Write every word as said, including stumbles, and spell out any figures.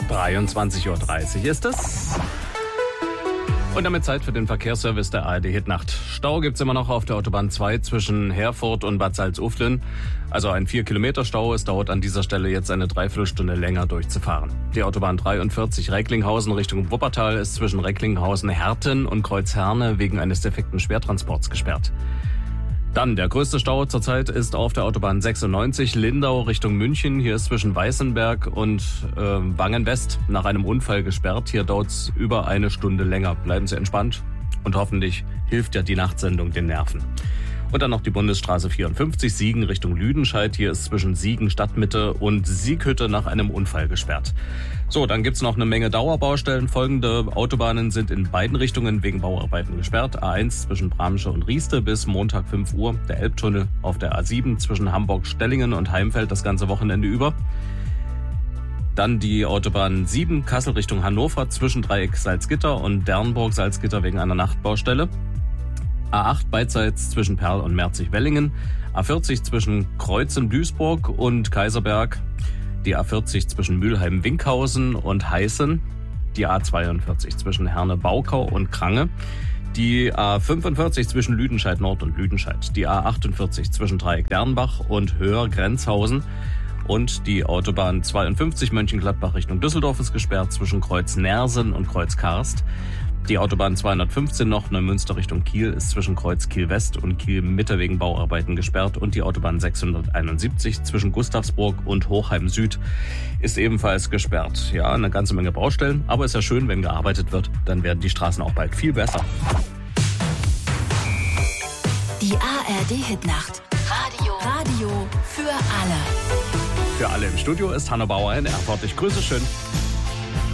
dreiundzwanzig Uhr dreißig ist es. Und damit Zeit für den Verkehrsservice der A R D Hitnacht. Stau gibt's immer noch auf der Autobahn zwei zwischen Herford und Bad Salzuflen. Also ein vier Kilometer Stau. Es dauert an dieser Stelle jetzt eine Dreiviertelstunde länger durchzufahren. Die Autobahn dreiundvierzig Recklinghausen Richtung Wuppertal ist zwischen Recklinghausen, Herten und Kreuzherne wegen eines defekten Schwertransports gesperrt. Dann der größte Stau zurzeit ist auf der Autobahn sechsundneunzig Lindau Richtung München. Hier ist zwischen Weißenberg und äh, Wangen-West nach einem Unfall gesperrt. Hier dauert's über eine Stunde länger. Bleiben Sie entspannt und hoffentlich hilft ja die Nachtsendung den Nerven. Und dann noch die Bundesstraße vierundfünfzig Siegen Richtung Lüdenscheid. Hier ist zwischen Siegen Stadtmitte und Sieghütte nach einem Unfall gesperrt. So, dann gibt's noch eine Menge Dauerbaustellen. Folgende Autobahnen sind in beiden Richtungen wegen Bauarbeiten gesperrt. A eins zwischen Bramsche und Rieste bis Montag fünf Uhr. Der Elbtunnel auf der A sieben zwischen Hamburg-Stellingen und Heimfeld das ganze Wochenende über. Dann die Autobahn sieben Kassel Richtung Hannover zwischen Dreieck Salzgitter und Dernburg-Salzgitter wegen einer Nachtbaustelle. A acht beidseits zwischen Perl und Merzig-Wellingen, A vierzig zwischen Kreuzen-Duisburg und Kaiserberg, die A vierzig zwischen Mülheim-Winkhausen und Heißen, die A zweiundvierzig zwischen Herne-Baukau und Krange, die A fünfundvierzig zwischen Lüdenscheid Nord und Lüdenscheid, die A achtundvierzig zwischen Dreieck-Dernbach und Höhr-Grenzhausen und die Autobahn zweiundfünfzig Mönchengladbach Richtung Düsseldorf ist gesperrt zwischen Kreuz Nersen und Kreuz Karst. Die Autobahn zweihundertfünfzehn noch Neumünster Richtung Kiel ist zwischen Kreuz Kiel West und Kiel Mitte wegen Bauarbeiten gesperrt und die Autobahn sechshunderteinundsiebzig zwischen Gustavsburg und Hochheim Süd ist ebenfalls gesperrt. Ja, eine ganze Menge Baustellen, aber ist ja schön, wenn gearbeitet wird, dann werden die Straßen auch bald viel besser. Die A R D Hitnacht. Radio. Radio für alle. Für alle im Studio ist Hanno Bauer in Erfurt. Ich grüße schön.